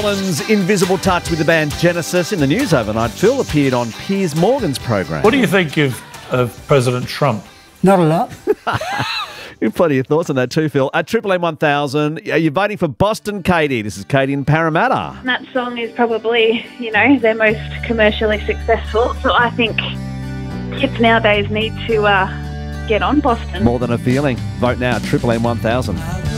Alan's Invisible Touch with the band Genesis. In the news overnight, Phil appeared on Piers Morgan's program. What do you think of President Trump? Not a lot. You've plenty of thoughts on that too, Phil. At Triple M 1000, are you voting for Boston Katie? This is Katie in Parramatta. That song is probably, their most commercially successful. So I think kids nowadays need to get on Boston. More than a feeling. Vote now at Triple M 1000.